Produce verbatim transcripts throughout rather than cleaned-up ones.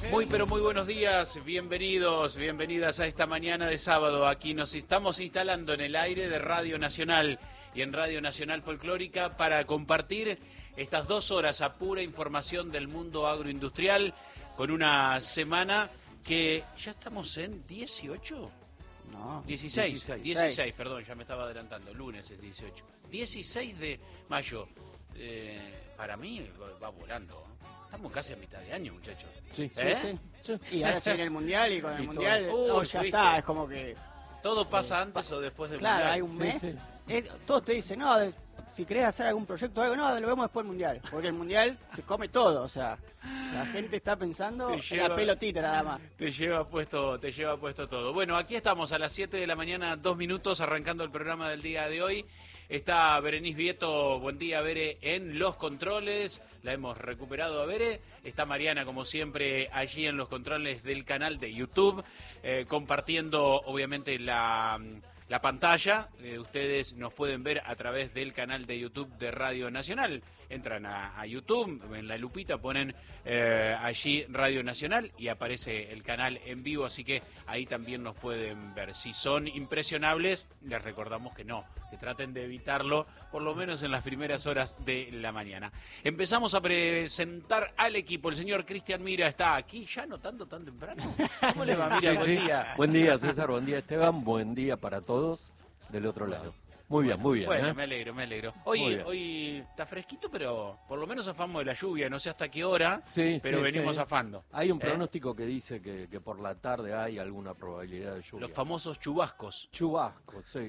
Muy pero muy buenos días, bienvenidos, bienvenidas a esta mañana de sábado. Aquí nos estamos instalando en el aire de Radio Nacional y en Radio Nacional Folclórica para compartir estas dos horas a pura información del mundo agroindustrial con una semana que ya estamos en dieciocho. No, dieciséis, dieciséis, dieciséis, perdón, ya me estaba adelantando, lunes es dieciocho. dieciséis de mayo, eh, para mí va, va volando. Estamos casi a mitad de año, muchachos. Sí, ¿Eh? sí, sí, sí. Y ahora se viene el Mundial y con el Y Mundial todo. oh, Uy, ya ¿viste? está, es como que... ¿Todo pasa antes o después del Claro, Mundial? hay un Sí, mes, sí. eh, todos te dicen, no, de- si querés hacer algún proyecto o algo, no, lo vemos después del Mundial, porque el Mundial se come todo, o sea, la gente está pensando Te en lleva- la pelotita nada más. Te lleva puesto, te lleva puesto todo. Bueno, aquí estamos a las siete de la mañana, dos minutos, arrancando el programa del día de hoy. Está Berenice Vieto, buen día, Bere, en los controles. La hemos recuperado a Bere. Está Mariana, como siempre, allí en los controles del canal de YouTube, eh, compartiendo, obviamente, la... La pantalla, eh, ustedes nos pueden ver a través del canal de YouTube de Radio Nacional. Entran a, a YouTube, en la lupita ponen eh, allí Radio Nacional y aparece el canal en vivo, así que ahí también nos pueden ver. Si son impresionables, les recordamos que no, que traten de evitarlo, por lo menos en las primeras horas de la mañana. Empezamos a presentar al equipo. El señor Cristian Mira está aquí, ya no tanto tan temprano. ¿Cómo le va, Mira? Sí, Buen sí. día. Buen día, César. Buen día, Esteban. Buen día para todos del otro lado. Muy bien, muy bien. Bueno, ¿eh? me alegro, me alegro. Hoy, Muy bien. hoy está fresquito, pero por lo menos zafamos de la lluvia. No sé hasta qué hora, Sí, pero sí, venimos sí. zafando. Hay un ¿Eh? pronóstico que dice que, que por la tarde hay alguna probabilidad de lluvia. Los famosos chubascos. Chubascos, sí.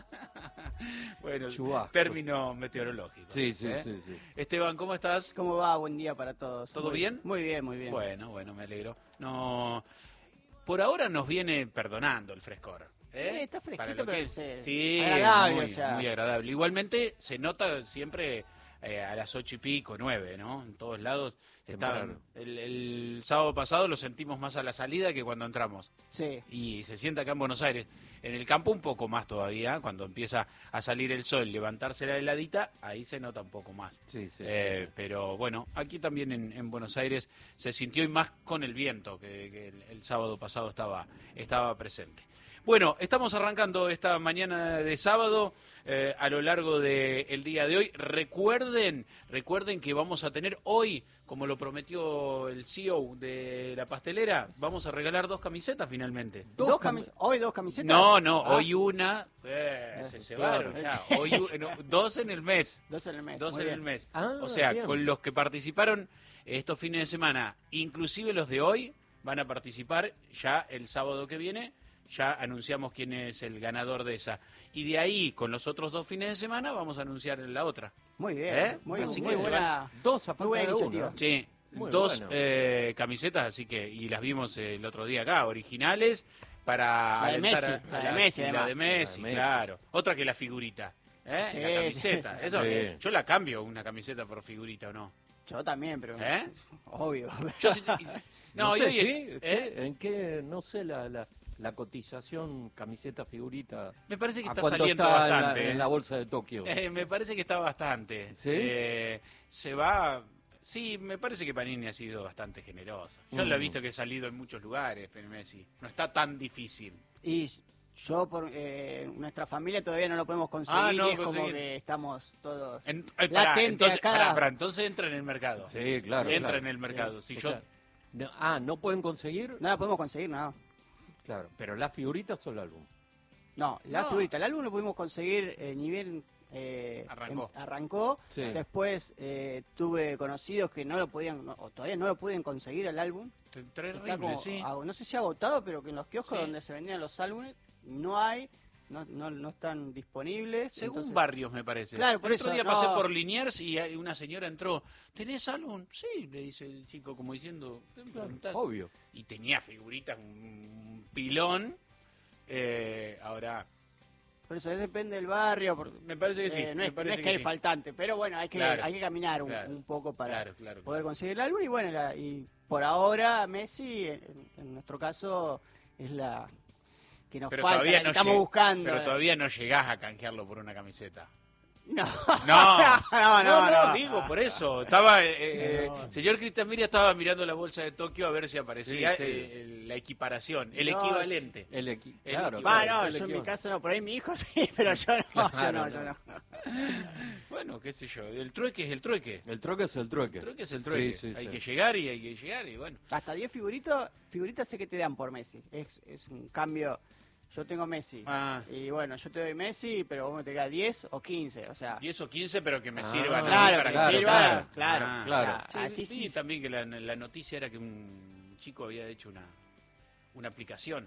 Bueno, el Chubascos. término meteorológico. Sí, sí, ¿Eh? sí, sí. Esteban, ¿cómo estás? ¿Cómo va? Buen día para todos. ¿Todo Muy- bien? Muy bien, muy bien. Bueno, bueno, me alegro. No, por ahora nos viene perdonando el frescor. ¿eh? Sí, está fresquito, Para lo pero que es, eh, sí, agradable, muy, o sea. muy agradable. Igualmente se nota siempre eh, a las ocho y pico, nueve, ¿no? En todos lados. Está, Temprano. el, el sábado pasado lo sentimos más a la salida que cuando entramos. Sí. Y se siente acá en Buenos Aires. En el campo un poco más todavía, cuando empieza a salir el sol, levantarse la heladita, ahí se nota un poco más. Sí, sí. Eh, pero bueno, aquí también en, en Buenos Aires se sintió y más con el viento que, que el, el sábado pasado estaba, estaba presente. Bueno, estamos arrancando esta mañana de sábado eh, a lo largo del día de hoy. Recuerden, recuerden que vamos a tener hoy, como lo prometió el C E O de la pastelera, vamos a regalar dos camisetas finalmente. ¿Dos Dos camis- ¿Hoy dos camisetas? No, no, Ah, hoy una, eh, se cebaron claro. ya. Hoy, u- no, dos en el mes. Dos en el mes. Dos muy en bien. el mes. Ah, o sea, bien. con los que participaron estos fines de semana, inclusive los de hoy, van a participar ya el sábado que viene. Ya anunciamos quién es el ganador de esa. Y de ahí, con los otros dos fines de semana, vamos a anunciar la otra. Muy bien, ¿Eh? muy, Así muy que se buena. Dos a Muy falta buena de iniciativa. uno. Sí, Muy dos bueno. eh, camisetas, así que, y las vimos el otro día acá, originales, para La de alentar Messi, a- a la de Messi, y la además. de Messi, La de Messi. claro. Otra que la figurita. ¿eh? Sí, La camiseta. sí. Eso, Sí. yo la cambio una camiseta por figurita o no. Yo también, pero... ¿Eh? Obvio. Yo sí- No, no, sé, yo- ¿sí? ¿eh? ¿Qué- ¿En qué, no sé, la, la, la cotización camiseta figurita? Me parece que ¿A está cuánto saliendo está en la- bastante. en la bolsa de Tokio? Eh, me parece que está bastante. ¿Sí? Eh, se va. Sí, me parece que Panini ha sido bastante generoso. Yo lo he Mm. visto que he salido en muchos lugares, pero Messi. No está tan difícil. Y yo, por eh, nuestra familia todavía no lo podemos conseguir Ah, no, y es como conseguir. que estamos todos... En, eh, pará, Latente entonces, acá. pará, pará, entonces entra en el mercado. Sí, claro. entra claro. en el mercado. Si O yo, sea, no- ah, ¿no pueden conseguir? No la podemos conseguir, no. Claro, pero las figuritas o el álbum. No, la No. figurita, el álbum lo pudimos conseguir eh, ni bien eh, Arrancó. em- arrancó. Sí. Después eh, tuve conocidos que no lo podían, no- o todavía no lo pueden conseguir el álbum. Terrible, Está como, sí. ag- no sé si agotado, pero que en los kioscos Sí. donde se vendían los álbumes no hay, no, no, no están disponibles. Según entonces- barrios, me parece. Claro, por el otro eso, día no. pasé por Liniers y hay- una señora entró. ¿Tenés álbum? Sí, le dice el chico, como diciendo. ¿qué me preguntás? Obvio. Y tenía figuritas, un pilón. Eh, ahora, Por eso depende del barrio. por- me parece que sí. eh, no me es, no parece es que, hay sí. faltante, pero bueno, hay que, Claro, hay que caminar un, claro, un poco para Claro, claro. poder conseguir el álbum. Y bueno, la- y por ahora Messi, en, en nuestro caso, es la que nos Pero falta, todavía la que no estamos lleg- buscando. Pero todavía no llegás a canjearlo por una camiseta. No, No, no, no, no, no. digo, por eso. Estaba, eh, eh, No. señor Cristian Miria estaba mirando la bolsa de Tokio a ver si aparecía Sí, sí. eh, la equiparación, el No, equivalente. El equi- El claro, equivalente. Va, claro, no, el yo en mi equivalente. caso no, por ahí mi hijo sí, pero yo no, yo Claro, no, yo no. no. Bueno, qué sé yo, el trueque es el trueque. El trueque es el trueque. El trueque es el trueque. Sí, sí, hay sí. que llegar y hay que llegar y bueno. Hasta diez figuritos, figuritas sé que te dan por Messi. Es, es un cambio. Yo tengo Messi. Ah. Y bueno, yo te doy Messi, pero vos me te quedas diez o quince. O sea, diez o quince, pero que me Ah, sirvan a mí claro, para que que me claro, sirva, claro. claro. Ah, claro. O sea, Sí, así sí, sí. también que la, la noticia era que un chico había hecho una, una aplicación.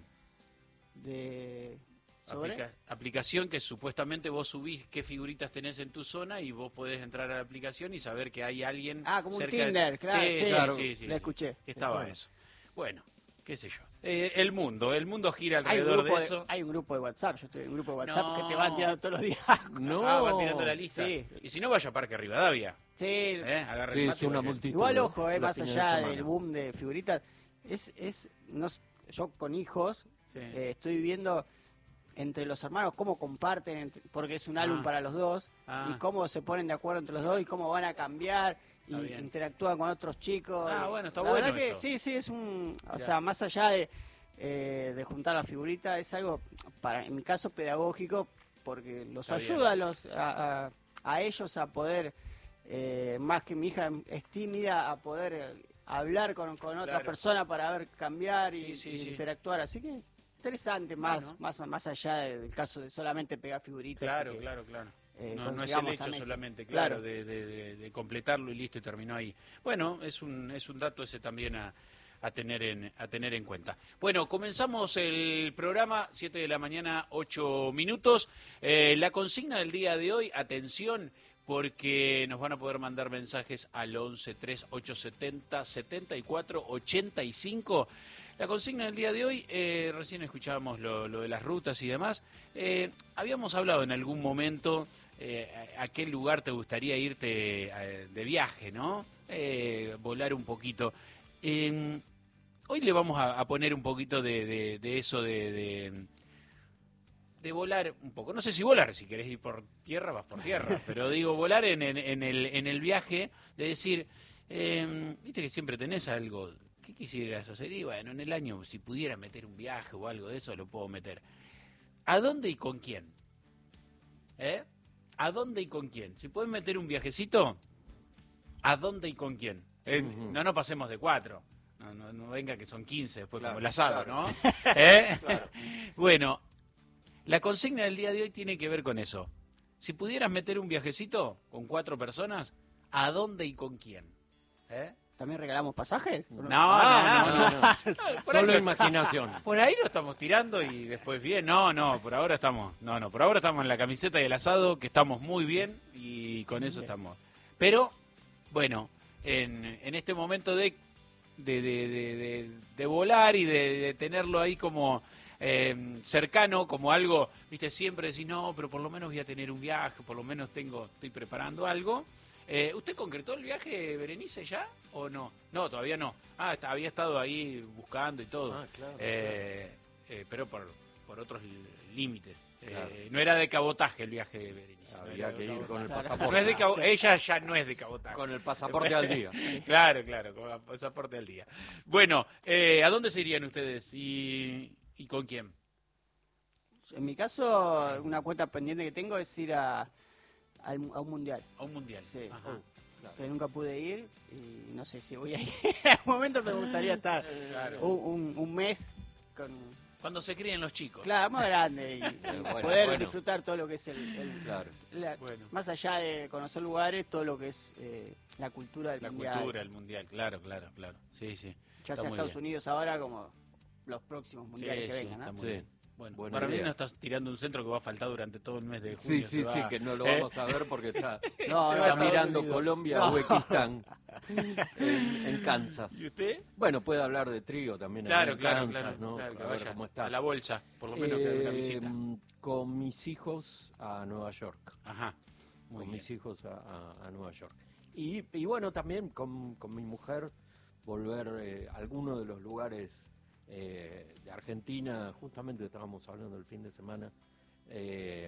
De... ¿Sobre? Aplica- aplicación que supuestamente vos subís qué figuritas tenés en tu zona y vos podés entrar a la aplicación y saber que hay alguien Ah, como un cerca de- Tinder, claro, Sí, sí, sí, claro. sí, sí, La sí. escuché. Estaba Sí. eso. Bueno, qué sé yo. Eh, el mundo, el mundo gira Hay un, alrededor grupo de de, eso. hay un grupo de WhatsApp, yo estoy en un grupo de WhatsApp No. que te van tirando todos los días. No. Ah, van tirando la lista. Sí. Y si no, vaya a Parque Rivadavia. Sí, ¿eh? Agarra Sí, el es mate y una vaya. multitud. igual ojo, eh, los más fines de allá semana. del boom de figuritas, es, es, no, s- yo con hijos Sí. eh, estoy viendo entre los hermanos cómo comparten, entre- porque es un álbum Ah. para los dos, Ah. y cómo se ponen de acuerdo entre los dos y cómo van a cambiar y Está bien. interactúan con otros chicos. Ah, y bueno, está la bueno verdad que eso. sí, sí, es un, o Mirá. sea, más allá de, eh, de juntar las figuritas, es algo, para en mi caso, pedagógico, porque los Está bien. ayuda a, los, a, a- a ellos a poder, eh, más que mi hija es tímida, a poder eh, hablar con, con otra Claro. persona para ver cambiar y, Sí, sí, y sí. interactuar. Así que interesante, más, Bueno. más, más allá del caso de solamente pegar figuritas. y Claro, que, claro, claro. eh, no, no es el consigamos a hecho Messi. solamente, claro, Claro. De, de- de- de completarlo y listo y terminó ahí. Bueno, es un, es un dato ese también a, a tener en, a tener en cuenta. Bueno, comenzamos el programa, siete de la mañana, ocho minutos. Eh, la consigna del día de hoy, atención, porque nos van a poder mandar mensajes al once tres ocho setenta setenta y cuatro ochenta y cinco. La consigna del día de hoy, eh, recién escuchábamos lo, lo de las rutas y demás. Eh, habíamos hablado en algún momento eh, a, a qué lugar te gustaría irte eh, de viaje, ¿no? Eh, volar un poquito. Eh, hoy le vamos a, a poner un poquito de, de- de eso de, de, de volar un poco. No sé si volar, si querés ir por tierra, vas por tierra. Pero digo, volar en, en, en el, en el viaje, de decir, eh, viste que siempre tenés algo. ¿Qué quisieras hacer? Y bueno, en el año, si pudiera meter un viaje o algo de eso, lo puedo meter. ¿A dónde y con quién? ¿Eh? ¿A dónde y con quién? Si puedes meter un viajecito, ¿a dónde y con quién? Eh, Ujú. No nos pasemos de cuatro. No, no, no venga que son quince después Claro, como el asado, claro. ¿no? ¿Eh? Bueno, la consigna del día de hoy tiene que ver con eso. Si pudieras meter un viajecito con cuatro personas, ¿a dónde y con quién? ¿Eh? ¿También regalamos pasajes? No, Ah, no, no, no. No, Por ahí Solo lo- imaginación. Por ahí lo estamos tirando y después bien. No, no, por ahora estamos. No, no, por ahora estamos en la camiseta y el asado, que estamos muy bien y con eso estamos. Pero, bueno, en, en este momento de, de, de, de, de- de volar y de, de tenerlo ahí como eh, cercano, como algo, viste, siempre decís, no, pero por lo menos voy a tener un viaje, por lo menos tengo, estoy preparando algo. Eh, ¿Usted concretó el viaje, Berenice, ya o no? No, todavía no. Ah, está- había estado ahí buscando y todo. Ah, claro. Eh, eh, pero por, por otros li- límites. Eh, Claro. no era de cabotaje el viaje de Berenice. no Había era que de ir con el cabotaje. pasaporte. No es de cabo- ella ya no es de cabotaje. Con el pasaporte al día. Claro, claro, con el pasaporte al día. Bueno, eh, ¿a dónde se irían ustedes y, y con quién? En mi caso, una cuenta pendiente que tengo es ir a, al- a un mundial. A un mundial. Sí. Ajá. Claro. Que nunca pude ir y no sé si voy a ir. En algún momento me gustaría estar Claro. un, un- un mes con. Cuando se críen los chicos. Claro, más grande y, y Bueno, poder bueno. disfrutar todo lo que es el. el- Claro. la- Bueno. Más allá de conocer lugares, todo lo que es eh, la cultura del La mundial. cultura, el mundial, claro, claro, claro. Sí, sí. Ya Está sea muy Estados bien. Unidos ahora como los próximos mundiales Sí, que sí, vengan. está ¿no? muy Sí. bien. Bueno, Buena para mí idea. no estás tirando un centro que va a faltar durante todo el mes de Sí, junio. sí, se sí, va- que no lo ¿eh? vamos a ver porque está, No, está no, a Estados mirando Unidos. Colombia, No. Uzbekistán, en, en Kansas. ¿Y usted? Bueno, puede hablar de trigo también Claro, en claro, Kansas, claro, ¿no? claro, que A ver vaya cómo está. a la bolsa, por lo menos que haga una Eh, visita. Con mis hijos a Nueva York. Ajá, muy con bien. mis hijos a, a- a Nueva York. Y, y bueno, también con, con mi mujer volver eh, a alguno de los lugares eh, de Argentina, justamente estábamos hablando el fin de semana, eh,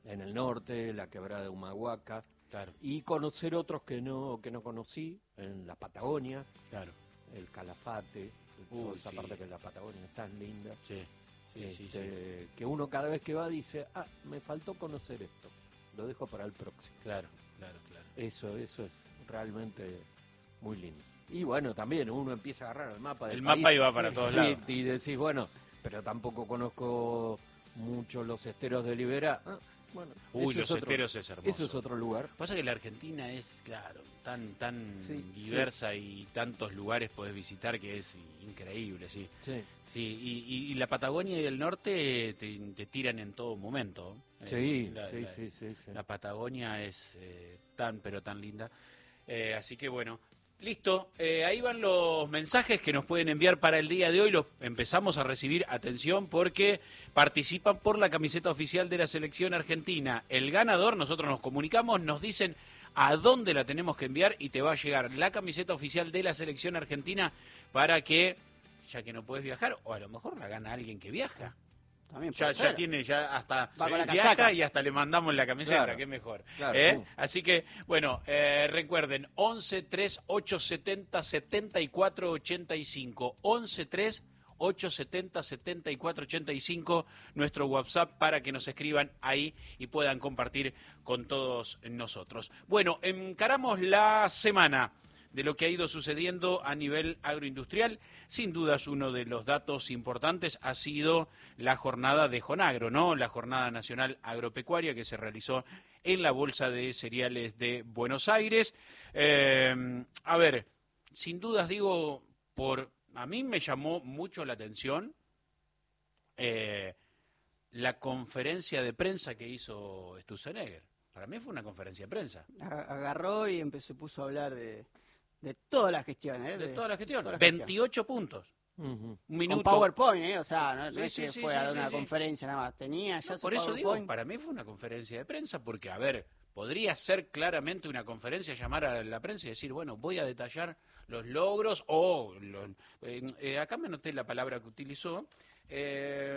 en el norte, la quebrada de Humahuaca, Claro, y conocer otros que no que no conocí, en la Patagonia, claro. el Calafate, Uy, toda esa sí. parte que la Patagonia es tan linda, Sí, sí, sí, sí. este, que uno cada vez que va dice, ah, me faltó conocer esto, lo dejo para el próximo. Claro, claro, claro. Eso, eso es realmente muy lindo. Y bueno, también uno empieza a agarrar el mapa del El país, mapa iba para sí, todos y- lados. Y, decís, bueno, pero tampoco conozco mucho los esteros de Liberá. Ah, bueno, Uy, eso los es otro- esteros es hermoso. Eso es otro lugar. Pasa que la Argentina es, claro, tan tan Sí, diversa y tantos lugares podés visitar que es increíble, sí. Sí, Sí, y, y- y la Patagonia y el norte te, te tiran en todo momento. Eh, sí, la, sí, la- sí, sí, sí. la Patagonia es eh, tan, pero tan linda. Eh, así que bueno, listo. Eh, ahí van los mensajes que nos pueden enviar para el día de hoy. Los empezamos a recibir, atención, porque participan por la camiseta oficial de la selección argentina. El ganador, nosotros nos comunicamos, nos dicen a dónde la tenemos que enviar y te va a llegar la camiseta oficial de la selección argentina para que, ya que no puedes viajar, o a lo mejor la gana alguien que viaja. También Ya, puede ya ser. tiene, ya hasta Va con la viaja casaca. y hasta le mandamos la camiseta, Claro. que es mejor. Claro, ¿Eh? pum. Así que, bueno, eh, recuerden, once tres ocho setenta setenta y cuatro ochenta y cinco, once tres ocho setenta setenta y cuatro ochenta y cinco, nuestro WhatsApp para que nos escriban ahí y puedan compartir con todos nosotros. Bueno, encaramos la semana de lo que ha ido sucediendo a nivel agroindustrial. Sin dudas, uno de los datos importantes ha sido la jornada de Jonagro, ¿no? La Jornada Nacional Agropecuaria que se realizó en la Bolsa de Cereales de Buenos Aires. Eh, a ver, sin dudas digo, por a mí me llamó mucho la atención eh, la conferencia de prensa que hizo Sturzenegger. Para mí fue una conferencia de prensa. A- Agarró y empezó, se puso a hablar de, de toda la gestión, ¿eh? De toda la gestión. toda la gestión. veintiocho puntos. Ujú. Un Con minuto. PowerPoint, ¿eh? O sea, no, no Sí, es sí, que sí, fue sí, a sí, una sí. conferencia nada más. Tenía ya No, su por eso digo, PowerPoint. para mí fue una conferencia de prensa, porque, a ver, podría ser claramente una conferencia, llamar a la prensa y decir, bueno, voy a detallar los logros, o, los- eh, eh, acá me anoté la palabra que utilizó, eh,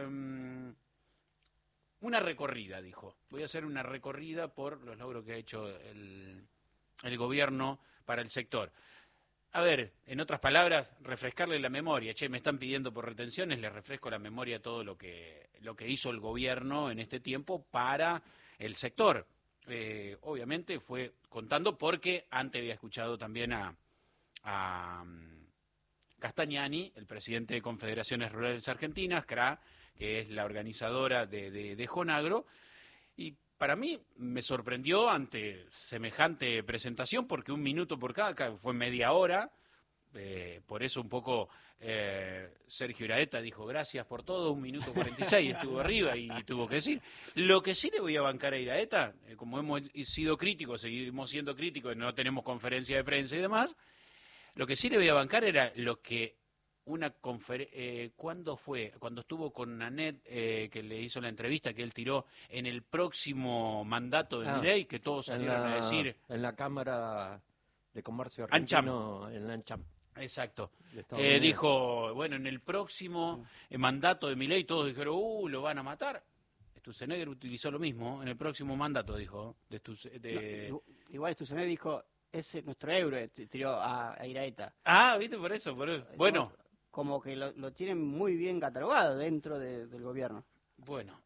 una recorrida, dijo. Voy a hacer una recorrida por los logros que ha hecho el, el gobierno para el sector. A ver, en otras palabras, refrescarle la memoria. Che, me están pidiendo por retenciones, le refresco la memoria todo lo que, lo que hizo el gobierno en este tiempo para el sector. Eh, obviamente fue contando porque antes había escuchado también a, a um, Castagnani, el presidente de Confederaciones Rurales Argentinas, C R A, que es la organizadora de, de, de Jonagro, y para mí me sorprendió ante semejante presentación, porque un minuto por cada, cada- fue media hora, eh, por eso un poco eh, Sergio Iraeta dijo gracias por todo, un minuto cuarenta y seis, estuvo arriba y tuvo que decir. Lo que sí le voy a bancar a Iraeta, eh, como hemos sido críticos, seguimos siendo críticos, no tenemos conferencia de prensa y demás, lo que sí le voy a bancar era lo que una conferencia, eh, ¿cuándo fue? Cuando estuvo con Nanette, eh, que le hizo la entrevista que él tiró en el próximo mandato de Ah, Milei, que todos En salieron la, a decir, en la Cámara de Comercio Ancham. Argentino, en la Ancham. exacto, de Estados eh, Unidos. dijo, bueno, en el próximo eh, mandato de Milei todos dijeron, uh, lo van a matar. Sturzenegger utilizó lo mismo, en el próximo mandato, dijo, de, Sturze- de... No, igual Sturzenegger dijo, ese es nuestro héroe, t- tiró a, a Iraeta. Ah, viste, por eso, por eso. Bueno, Como que lo, lo tienen muy bien catalogado dentro de- del gobierno. bueno.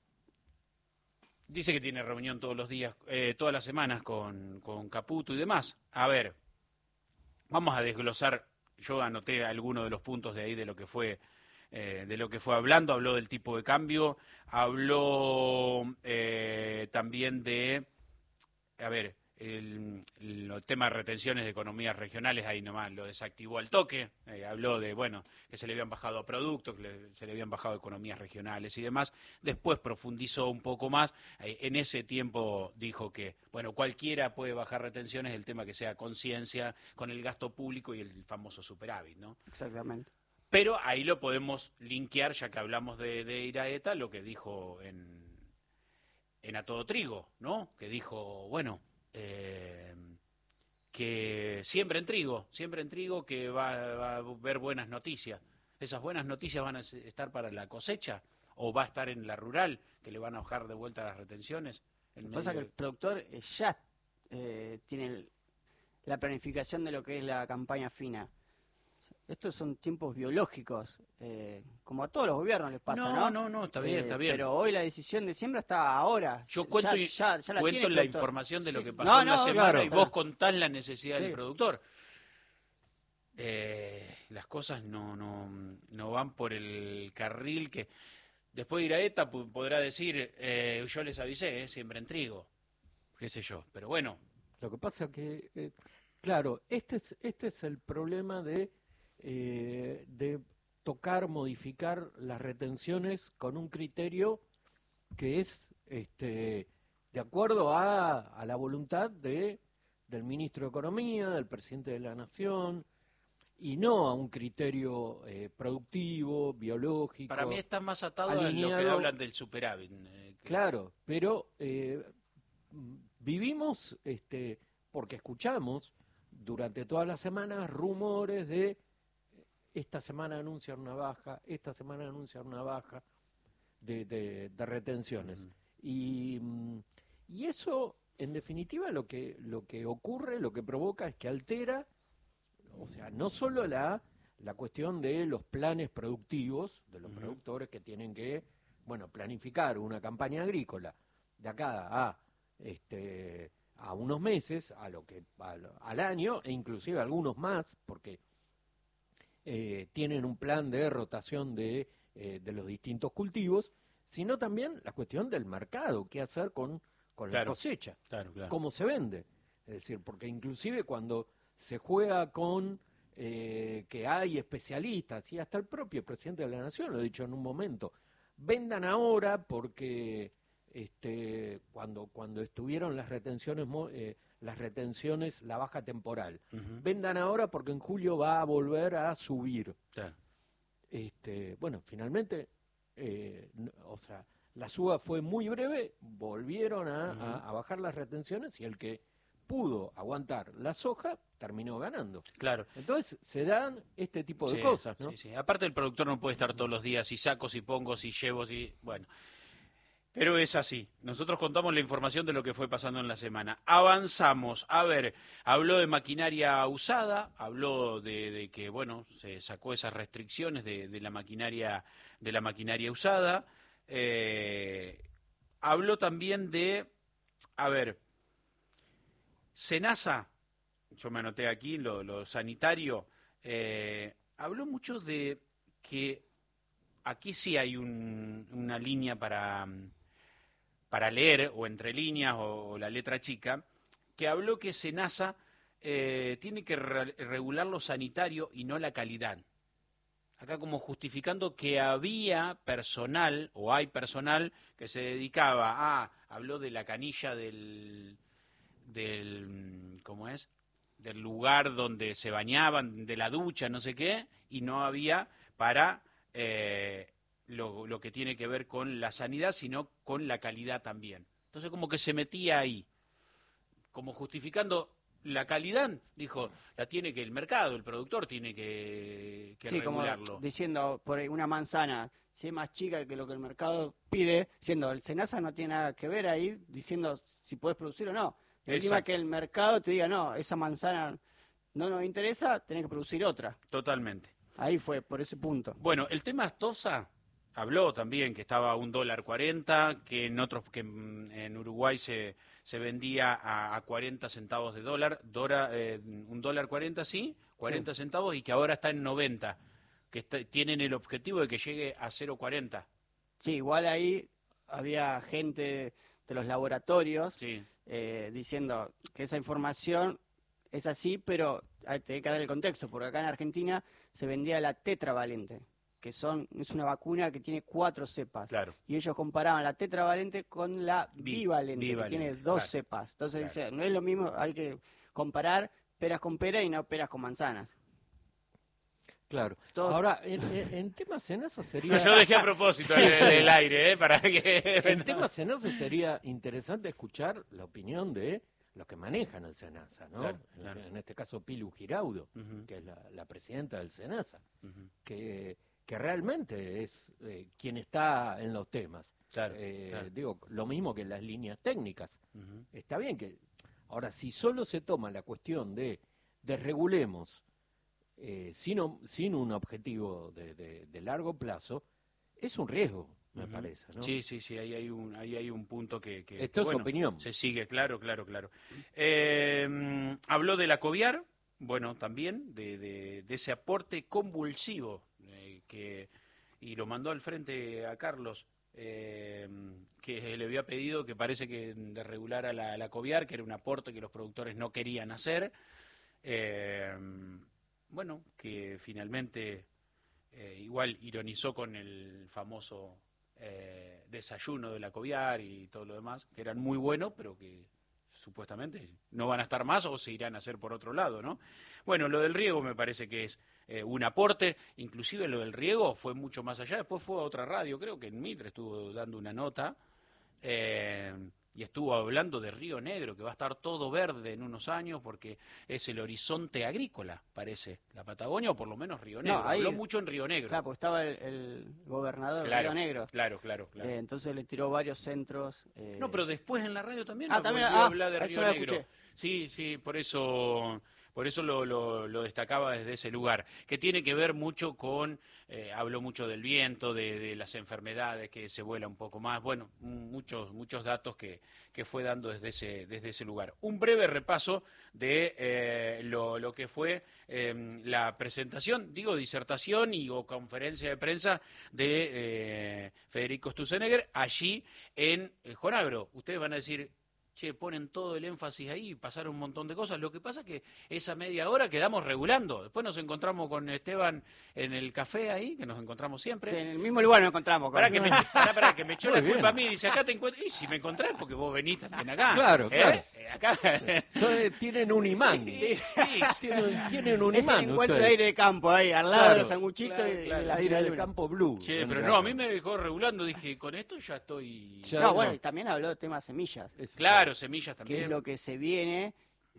Dice que tiene reunión todos los días, eh, todas las semanas con, con Caputo y demás. A ver, vamos a desglosar. Yo anoté algunos de los puntos de ahí de lo que fue, eh, de lo que fue hablando. Habló del tipo de cambio, habló eh, también de, a ver, el, el tema de retenciones de economías regionales, ahí nomás lo desactivó al toque. Eh, habló de, bueno, que se le habían bajado a productos, que le- se le habían bajado economías regionales y demás. Después profundizó un poco más. Eh, en ese tiempo dijo que, bueno, cualquiera puede bajar retenciones, el tema que sea conciencia con el gasto público y el famoso superávit, ¿no? Exactamente. Pero ahí lo podemos linkear, ya que hablamos de, de Iraeta, lo que dijo en, en A Todo Trigo, ¿no? Que dijo, bueno, eh, que siembren trigo, siembren trigo, que va, va a haber buenas noticias. ¿Esas buenas noticias van a estar para la cosecha o va a estar en la rural, que le van a bajar de vuelta las retenciones? en Lo que pasa es que medio el productor eh, ya eh, tiene el- la planificación de lo que es la campaña fina. Estos son tiempos biológicos, eh, como a todos los gobiernos les pasa, No, ¿no? no, no, está bien, Eh, está bien. Pero hoy la decisión de siembra está ahora. Yo Ya- cuento, ya, y- ya, ya la cuento tiene el la productor. información de lo Sí. que pasó No, en la no, semana claro, y pero- vos contás la necesidad Sí. del productor. Eh, las cosas no, no, no van por el carril que... Después Iraeta pu- podrá decir, eh, yo les avisé, eh, siempre en trigo, qué sé yo. Pero bueno, Lo que pasa que, eh, claro, este es, este es el problema de, eh, de tocar, modificar las retenciones con un criterio que es este, de acuerdo a, a la voluntad de, del ministro de Economía, del presidente de la Nación, y no a un criterio eh, productivo, biológico. para mí está más atado a lo que alineado- hablan del superávit. eh, que- Claro, pero eh, mm, vivimos, este, porque escuchamos durante todas las semanas rumores de esta semana anuncian una baja, esta semana anuncian una baja de, de- de retenciones. Ujú. Y, mm, y eso, en definitiva, lo que, lo que ocurre, lo que provoca es que altera, o sea, no solo la, la cuestión de los planes productivos, de los Ujú. productores que tienen que, bueno, planificar una campaña agrícola de acá a, este, a unos meses, a lo que, al, al año, e inclusive algunos más, porque eh, tienen un plan de rotación de, eh, de los distintos cultivos, sino también la cuestión del mercado, qué hacer con, con la Claro. cosecha, Claro, claro. cómo se vende. Es decir, porque inclusive cuando se juega con eh, que hay especialistas, y hasta el propio presidente de la Nación lo ha dicho en un momento, vendan ahora porque este, cuando, cuando estuvieron las retenciones, mo- eh, las retenciones, la baja temporal, Ujú. vendan ahora porque en julio va a volver a subir. Claro. Este, bueno, finalmente, eh, n- o sea, la suba fue muy breve, volvieron a, Ujú. a- a bajar las retenciones y el que pudo aguantar la soja terminó ganando. Claro. Entonces se dan este tipo de Sí, cosas, ¿no? sí, sí. Aparte el productor no puede estar todos los días, si saco, si pongo, si llevo, si... Bueno, pero es así. Nosotros contamos la información de lo que fue pasando en la semana. Avanzamos. A ver, habló de maquinaria usada, habló de, de que, bueno, se sacó esas restricciones de, de la maquinaria de la maquinaria usada. Eh, habló también de, a ver, Senasa, yo me anoté aquí lo, lo sanitario, eh, habló mucho de que aquí sí hay un- una línea para, para leer, o entre líneas, o, o la letra chica, que habló que Senasa eh, tiene que re- regular lo sanitario y no la calidad. Acá como justificando que había personal, o hay personal, que se dedicaba a, habló de la canilla del, del, ¿cómo es? Del lugar donde se bañaban, de la ducha, no sé qué, y no había para eh, lo, lo que tiene que ver con la sanidad, sino con la calidad también. Entonces como que se metía ahí, como justificando la calidad, dijo, la tiene que el mercado, el productor tiene que, que Sí, como regularlo. diciendo, por ahí, una manzana, si es más chica que lo que el mercado pide, siendo el Senasa no tiene nada que ver ahí, diciendo si puedes producir o no. El última Exacto. que el mercado te diga, no, esa manzana no nos interesa, tenés que producir otra. Totalmente. Ahí fue, por ese punto. Bueno, el tema Astosa habló también que estaba a un dólar cuarenta, que en otros, que en en Uruguay se, se vendía a, a cuarenta centavos de dólar, Dora, eh, un dólar cuarenta, sí, cuarenta centavos, y que ahora está en noventa, que está- tienen el objetivo de que llegue a cero cuarenta. Sí, igual ahí había gente de los laboratorios Sí, eh, diciendo que esa información es así, pero hay que dar el contexto, porque acá en Argentina se vendía la tetravalente, que son es una vacuna que tiene cuatro cepas. claro. Y ellos comparaban la tetravalente con la Bi- bivalente, que bivalente, tiene dos claro, cepas. Entonces claro. dice, no es lo mismo, hay que comparar peras con peras y no peras con manzanas. Claro. Todo- Ahora, en, en, en tema Senasa sería... Yo dejé a propósito el, el aire, ¿eh? Para que... En tema Senasa sería interesante escuchar la opinión de los que manejan el Senasa, ¿no? Claro, En- claro. En, este caso Pilu Giraudo, Ujú, que es la, la presidenta del Senasa, ujú. que, que realmente es eh, quien está en los temas. Claro, Eh, claro. Digo, lo mismo que las líneas técnicas. Ujú. Está bien que... Ahora, si solo se toma la cuestión de desregulemos eh, sin, o- sin un objetivo de, de- de largo plazo, es un riesgo, me Ujú. parece, ¿no? Sí, sí, sí, ahí hay un, ahí hay un punto que... que- Esto que, es bueno, opinión. se sigue, claro, claro, claro. Eh, mm, habló de la Coviar, bueno, también, de, de- de ese aporte convulsivo, eh, que y lo mandó al frente a Carlos, eh, que le había pedido que parece que desregulara la, la Coviar, que era un aporte que los productores no querían hacer. Eh, bueno, que finalmente eh, igual ironizó con el famoso eh, desayuno de la Coviar y todo lo demás, que eran muy buenos, pero que supuestamente no van a estar más o se irán a hacer por otro lado, ¿no? Bueno, lo del riego me parece que es eh, un aporte, inclusive lo del riego fue mucho más allá, después fue a otra radio, creo que en Mitre estuvo dando una nota, eh, y estuvo hablando de Río Negro, que va a estar todo verde en unos años porque es el horizonte agrícola, parece, la Patagonia, o por lo menos Río Negro. No, ahí- Habló mucho en Río Negro. Claro, porque estaba el, el gobernador de Claro, Río Negro. claro, claro, claro. Eh, entonces le tiró varios centros. eh, No, pero después en la radio también Ah, nos también- volvió a ah, hablar de eso Río no lo Negro. escuché. Sí, sí, por eso, por eso lo, lo, lo destacaba desde ese lugar, que tiene que ver mucho con, eh, habló mucho del viento, de, de las enfermedades, que se vuela un poco más, bueno, muchos, muchos datos que, que fue dando desde ese, desde ese lugar. Un breve repaso de eh, lo, lo que fue eh, la presentación, digo, disertación y o conferencia de prensa de eh, Federico Sturzenegger allí en eh, Jonagro. Ustedes van a decir, che, ponen todo el énfasis ahí, pasaron un montón de cosas. Lo que pasa es que esa media hora quedamos regulando. Después nos encontramos con Esteban en el café ahí, que nos encontramos siempre. sí, en el mismo lugar nos encontramos. Pará que, me, pará, pará, que me echó Muy la culpa bien. a mí. Dice, acá te encuentro. Y si me encontrás, porque vos venís también acá. Claro, ¿eh? claro. Eh, Acá. So- eh, tienen un imán. Sí, sí. Tienen, tienen un Es el imán. encuentro de ustedes. aire de campo ahí, al lado Claro, de los sanguchitos claro, y, y claro. la Aire de luna. campo blue. Che, en pero el no, a caso. mí me dejó regulando. Dije, con esto ya estoy. Ya- No, bueno, no. y también habló de temas semillas, Es- Claro, semillas que también. es lo que se viene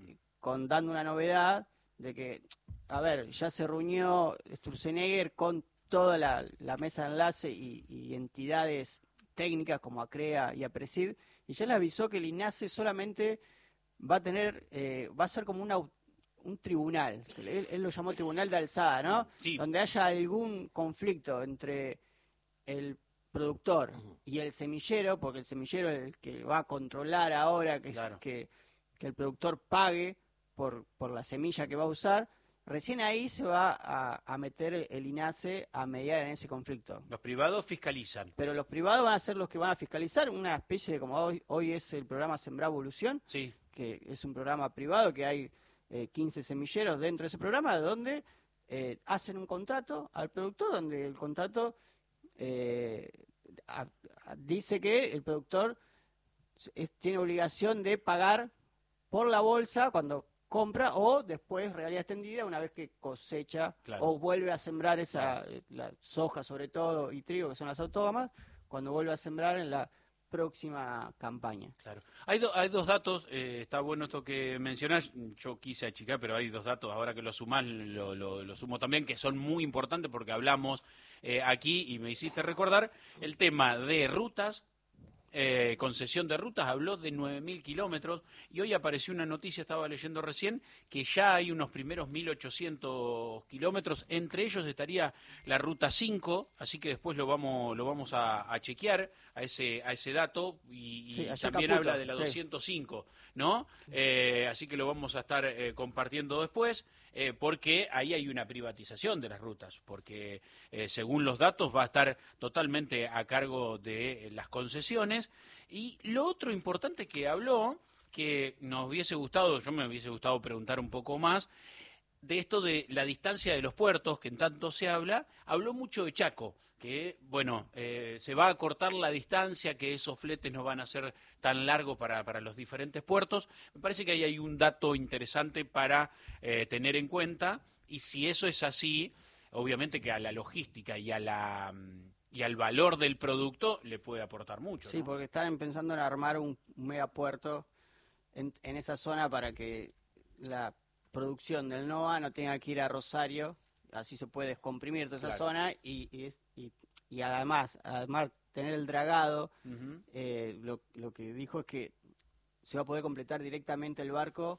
con dando una novedad de que, a ver, ya se reunió Sturzenegger con toda la, la mesa de enlace y, y entidades técnicas como ACREA y APRESID, y ya le avisó que el INASE solamente va a tener, eh, va a ser como una, un tribunal, que él, él lo llamó tribunal de alzada, ¿no? Sí. Donde haya algún conflicto entre el productor y el semillero, porque el semillero es el que va a controlar ahora que, Claro. que, que el productor pague por, por la semilla que va a usar, recién ahí se va a, a meter el INASE a mediar en ese conflicto. Los privados fiscalizan. Pero los privados van a ser los que van a fiscalizar, una especie de como hoy, hoy es el programa Sembrar Evolución, Sí. que es un programa privado que hay eh, quince semilleros dentro de ese programa donde eh, hacen un contrato al productor, donde el contrato eh, a- a- dice que el productor es- tiene obligación de pagar por la bolsa cuando compra o después realidad extendida una vez que cosecha Claro. o vuelve a sembrar esa eh, la soja sobre todo y trigo que son las autógamas cuando vuelve a sembrar en la próxima campaña. Claro. Hay, do- hay dos datos, eh, está bueno esto que mencionás, yo quise achicar, pero hay dos datos, ahora que lo sumás, lo, lo, lo sumo también, que son muy importantes porque hablamos eh, aquí y me hiciste recordar el tema de rutas, eh, concesión de rutas, habló de nueve mil kilómetros y hoy apareció una noticia, estaba leyendo recién, que ya hay unos primeros mil ochocientos kilómetros, entre ellos estaría la ruta cinco, así que después lo vamos lo vamos a, a chequear a ese a ese dato y, y Sí, allá también Caputo, habla de la sí. doscientos cinco, ¿no? Eh, así que lo vamos a estar eh, compartiendo después, eh, porque ahí hay una privatización de las rutas, porque eh, según los datos va a estar totalmente a cargo de eh, las concesiones. Y lo otro importante que habló, que nos hubiese gustado, yo me hubiese gustado preguntar un poco más, de esto de la distancia de los puertos, que en tanto se habla, habló mucho de Chaco, que, bueno, eh, se va a cortar la distancia, que esos fletes no van a ser tan largos para, para los diferentes puertos. Me parece que ahí hay un dato interesante para eh, tener en cuenta, y si eso es así, obviamente que a la logística y a la y al valor del producto le puede aportar mucho, Sí, ¿no? porque están pensando en armar un, un megapuerto en, en esa zona para que la producción del NOA no tenga que ir a Rosario así se puede descomprimir toda esa Claro. zona y, y, es- y, y además, además tener el dragado, Ujú. eh, lo, lo que dijo es que se va a poder completar directamente el barco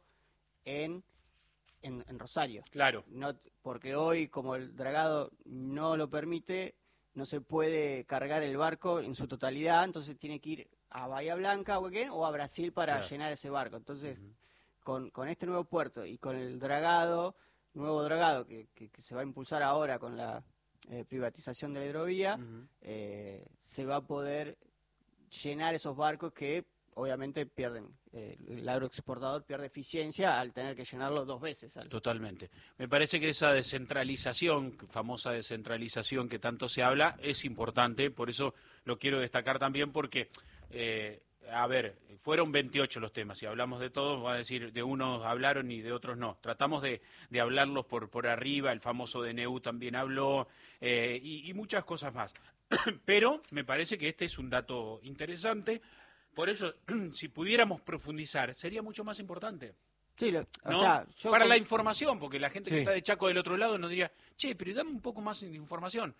en, en, en Rosario. Claro. No, porque hoy, como el dragado no lo permite, no se puede cargar el barco en su totalidad, entonces tiene que ir a Bahía Blanca o, Huequén, o a Brasil para Claro. llenar ese barco. Entonces, Ujú. con, con este nuevo puerto y con el dragado, nuevo dragado que, que, que se va a impulsar ahora con la eh, privatización de la hidrovía, Ujú. eh, se va a poder llenar esos barcos que obviamente pierden, eh, el agroexportador pierde eficiencia al tener que llenarlo dos veces. Al... Totalmente. Me parece que esa descentralización, famosa descentralización que tanto se habla, es importante, por eso lo quiero destacar también porque, eh, a ver, fueron veintiocho los temas, y hablamos de todos, va a decir, de unos hablaron y de otros no. Tratamos de, de hablarlos por, por arriba, el famoso D N U también habló, eh, y, y muchas cosas más. Pero me parece que este es un dato interesante, por eso, si pudiéramos profundizar, sería mucho más importante. Sí, lo- o ¿No? sea, yo Para con- la información, porque la gente que Sí. está de Chaco del otro lado nos diría, che, pero dame un poco más de información.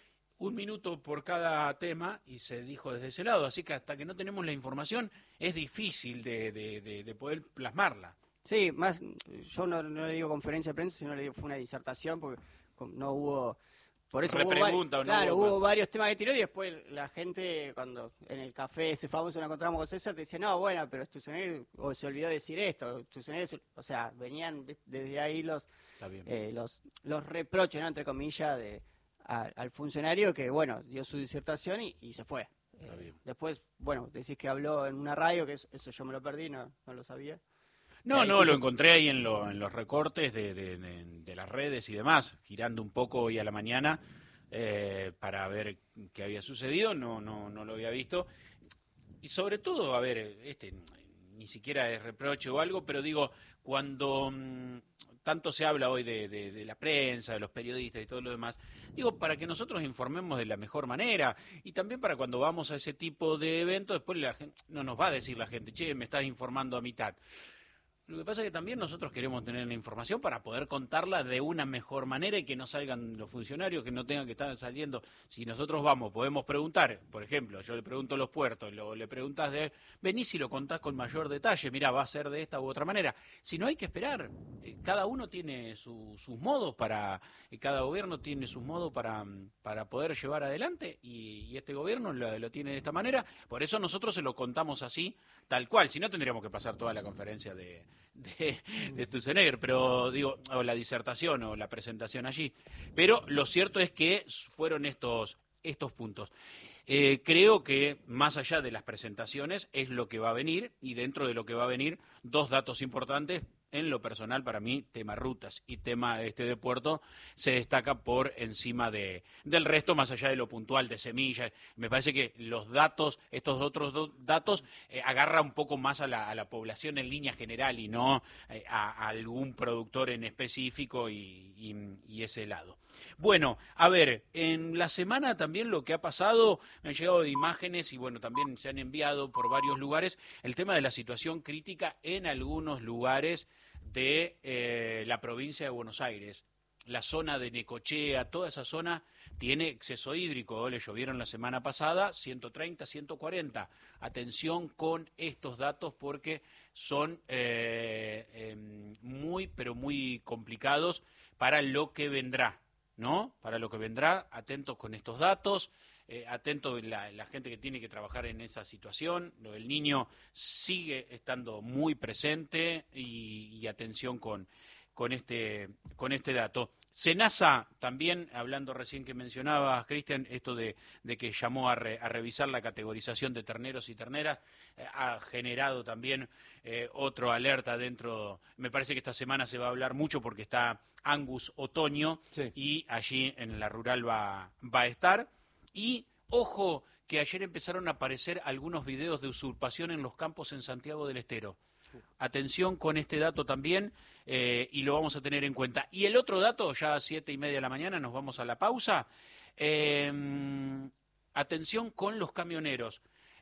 Un minuto por cada tema y se dijo desde ese lado, así que hasta que no tenemos la información es difícil de, de, de, de poder plasmarla. Sí, más, yo no, no le digo conferencia de prensa, sino le digo fue una disertación, porque con- no hubo, por eso hubo, Repregunta, vari- ¿o no claro, hubo hubo varios temas que tiró y después la gente, cuando en el café ese famoso nos encontramos con César, te decía, no, bueno, pero Sturzenegger o se olvidó decir esto, Sturzenegger se- o sea, venían de- desde ahí los, Está bien. eh, los, los reproches, ¿no?, entre comillas, de, a- al funcionario que, bueno, dio su disertación y, y se fue. Está Eh, bien. después, bueno, decís que habló en una radio, que eso, eso yo me lo perdí, no, no lo sabía. No, ahí no, sí lo se- encontré ahí en, lo, en los recortes de, de, de, de las redes y demás, girando un poco hoy a la mañana eh, para ver qué había sucedido, no, no, no lo había visto. Y sobre todo, a ver, este ni siquiera es reproche o algo, pero digo, cuando mm, tanto se habla hoy de, de, de la prensa, de los periodistas y todo lo demás, digo, para que nosotros informemos de la mejor manera y también para cuando vamos a ese tipo de eventos, después la gente, no nos va a decir la gente, che, me estás informando a mitad. Lo que pasa es que también nosotros queremos tener la información para poder contarla de una mejor manera y que no salgan los funcionarios, que no tengan que estar saliendo. Si nosotros vamos, podemos preguntar, por ejemplo, yo le pregunto a los puertos, luego le preguntas de, venís y lo contás con mayor detalle, mira, va a ser de esta u otra manera. Si no, hay que esperar. Eh, Cada uno tiene su- sus modos para, eh, cada gobierno tiene sus modos para, para poder llevar adelante y, y este gobierno lo, lo tiene de esta manera. Por eso nosotros se lo contamos así, tal cual. Si no, tendríamos que pasar toda la conferencia de de, de Sturzenegger, pero digo, o la disertación o la presentación allí. Pero lo cierto es que fueron estos, estos puntos. Eh, creo que más allá de las presentaciones es lo que va a venir, y dentro de lo que va a venir, dos datos importantes. En lo personal, para mí, tema rutas y tema este de puerto se destaca por encima de, del resto, más allá de lo puntual de semillas. Me parece que los datos, estos otros dos datos, eh, agarra un poco más a la, a la población en línea general y no eh, a, a algún productor en específico y, y, y ese lado. Bueno, a ver, en la semana también lo que ha pasado, me han llegado de imágenes y bueno, también se han enviado por varios lugares el tema de la situación crítica en algunos lugares de eh, la provincia de Buenos Aires. La zona de Necochea, toda esa zona tiene exceso hídrico, le llovieron la semana pasada ciento treinta, ciento cuarenta. Atención con estos datos porque son eh, eh, muy, pero muy complicados para lo que vendrá, ¿no? Para lo que vendrá, atentos con estos datos, eh, atentos la, la gente que tiene que trabajar en esa situación. Lo del niño sigue estando muy presente y, y atención con, con, este, con este dato. Senasa también, hablando recién que mencionabas, Cristian, esto de, de que llamó a, re, a revisar la categorización de terneros y terneras, eh, ha generado también eh, otro alerta dentro. Me parece que esta semana se va a hablar mucho porque está Angus Otoño, sí, y allí en la rural va, va a estar. Y ojo que ayer empezaron a aparecer algunos videos de usurpación en los campos en Santiago del Estero. Atención con este dato también, eh, y lo vamos a tener en cuenta. Y el otro dato, ya a siete y media de la mañana, nos vamos a la pausa. Eh, atención con los camioneros.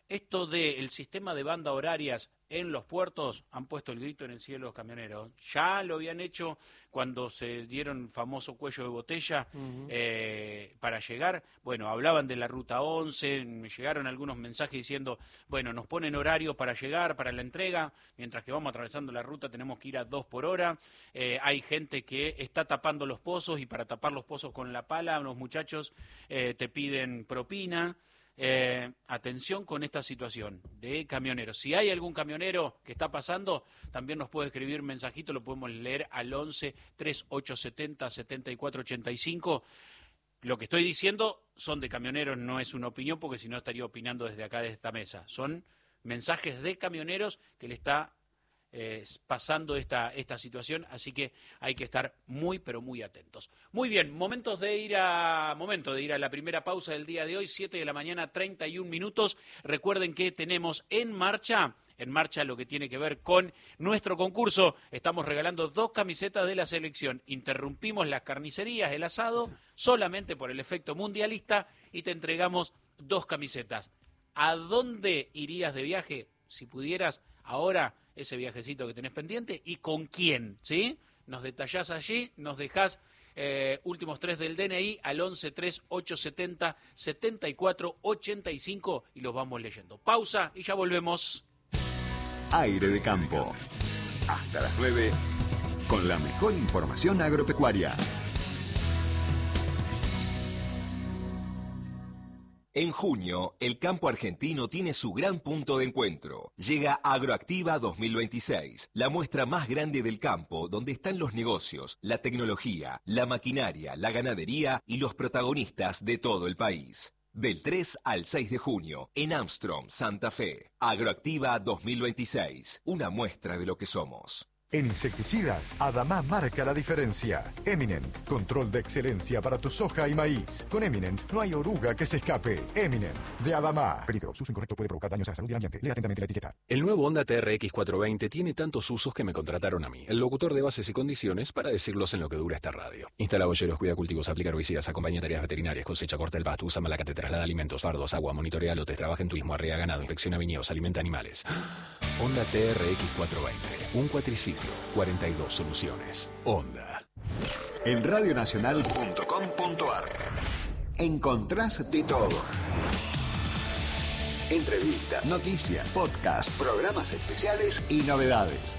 esto del sistema de banda horarias en los puertos han puesto el grito en el cielo los camioneros. Ya lo habían hecho cuando se dieron famoso cuello de botella uh-huh. eh, para llegar. Bueno, hablaban de la ruta once, me llegaron algunos mensajes diciendo, bueno, nos ponen horario para llegar, para la entrega, mientras que vamos atravesando la ruta tenemos que ir a dos por hora. Eh, hay gente que está tapando los pozos y para tapar los pozos con la pala, unos muchachos eh, te piden propina. Eh, atención con esta situación de camioneros. Si hay algún camionero que está pasando, también nos puede escribir mensajito, lo podemos leer al once, treinta y ocho setenta, setenta y cuatro ochenta y cinco. Lo que estoy diciendo son de camioneros, no es una opinión, porque si no estaría opinando desde acá de esta mesa. Son mensajes de camioneros que le está Eh, pasando esta, esta situación, así que hay que estar muy, pero muy atentos. Muy bien, momentos de ir a, momento de ir a la primera pausa del día de hoy, siete de la mañana, treinta y un minutos. Recuerden que tenemos en marcha, en marcha lo que tiene que ver con nuestro concurso. Estamos regalando dos camisetas de la selección. Interrumpimos las carnicerías, el asado, solamente por el efecto mundialista, y te entregamos dos camisetas. ¿A dónde irías de viaje si pudieras ahora ese viajecito que tenés pendiente y con quién? ¿Sí? Nos detallás allí, nos dejás eh, últimos tres del D N I al once, treinta y ocho setenta, setenta y cuatro ochenta y cinco y los vamos leyendo. Pausa y ya volvemos. Aire de campo. Hasta las nueve con la mejor información agropecuaria. En junio, el campo argentino tiene su gran punto de encuentro. Llega Agroactiva dos mil veintiséis, la muestra más grande del campo, donde están los negocios, la tecnología, la maquinaria, la ganadería y los protagonistas de todo el país. Del tres al seis de junio, en Armstrong, Santa Fe. Agroactiva dos mil veintiséis, una muestra de lo que somos. En insecticidas, Adamá marca la diferencia. Eminent, control de excelencia para tu soja y maíz. Con Eminent no hay oruga que se escape. Eminent, de Adamá. Peligro, su uso incorrecto puede provocar daños a la salud y al ambiente. Lea atentamente la etiqueta. El nuevo Honda T R X cuatrocientos veinte tiene tantos usos que me contrataron a mí, el locutor de bases y condiciones, para decirlos en lo que dura esta radio. Instala bolleros, cuida cultivos, aplica herbicidas, acompaña tareas veterinarias, cosecha, corta el pasto, usa malacate, traslada alimentos, fardos, agua, monitorea lotes, trabaja en turismo, arrea ganado, inspecciona viñedos, alimenta animales. Honda T R X cuatrocientos veinte, un cuatriciclo, cuarenta y dos soluciones. Honda. En radio nacional punto com punto ar encontrás de todo. Entrevistas, noticias, podcasts, programas especiales y novedades.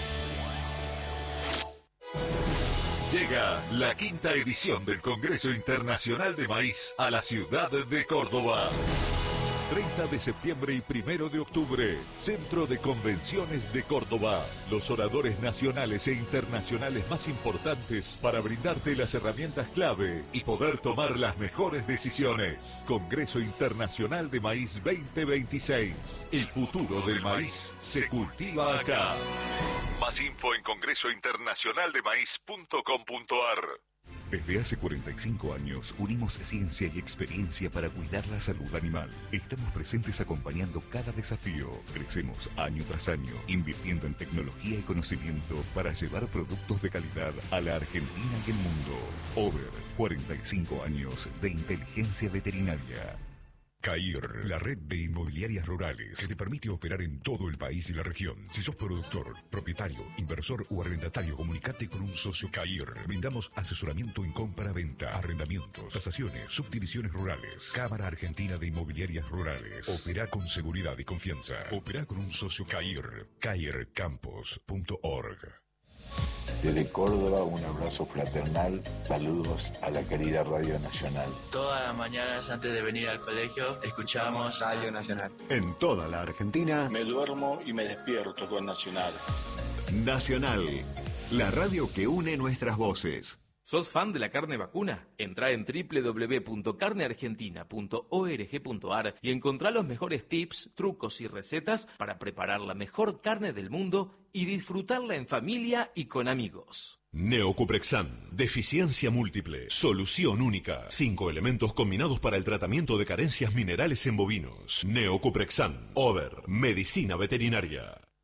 Llega la quinta edición del Congreso Internacional de Maíz a la ciudad de Córdoba. treinta de septiembre y primero de octubre, Centro de Convenciones de Córdoba. Los oradores nacionales e internacionales más importantes para brindarte las herramientas clave y poder tomar las mejores decisiones. Congreso Internacional de Maíz veinte veintiséis. El futuro del maíz se cultiva acá. Más info en congreso internacional de maíz punto com punto ar. Desde hace cuarenta y cinco años unimos ciencia y experiencia para cuidar la salud animal. Estamos presentes acompañando cada desafío. Crecemos año tras año, invirtiendo en tecnología y conocimiento para llevar productos de calidad a la Argentina y el mundo. Over, cuarenta y cinco años de inteligencia veterinaria. CAIR, la red de inmobiliarias rurales que te permite operar en todo el país y la región. Si sos productor, propietario, inversor o arrendatario, comunicate con un socio CAIR. Brindamos asesoramiento en compra-venta, arrendamientos, tasaciones, subdivisiones rurales. Cámara Argentina de Inmobiliarias Rurales. Opera con seguridad y confianza. Opera con un socio CAIR. cair campos punto org. Desde Córdoba, un abrazo fraternal, saludos a la querida Radio Nacional. Todas las mañanas antes de venir al colegio escuchamos Radio Nacional. En toda la Argentina, me duermo y me despierto con Nacional. Nacional, la radio que une nuestras voces. ¿Sos fan de la carne vacuna? Entrá en doble u doble u doble u punto carne argentina punto org punto ar y encontrá los mejores tips, trucos y recetas para preparar la mejor carne del mundo y disfrutarla en familia y con amigos. Neocuprexan, deficiencia múltiple, solución única. Cinco elementos combinados para el tratamiento de carencias minerales en bovinos. Neocuprexan, Over, medicina veterinaria.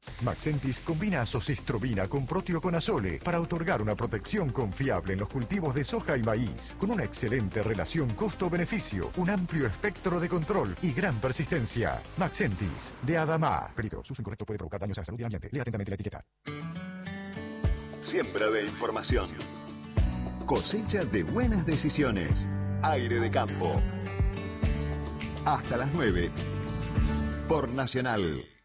Maxentis combina azoxystrobina con proteoconazole para otorgar una protección confiable en los cultivos de soja y maíz, con una excelente relación costo-beneficio, un amplio espectro de control y gran persistencia. Maxentis, de Adama. Peligro, su uso incorrecto puede provocar daños a la salud y al ambiente. Lea atentamente la etiqueta. Siembra de información. Cosecha de buenas decisiones. Aire de campo. Hasta las nueve. Por Nacional.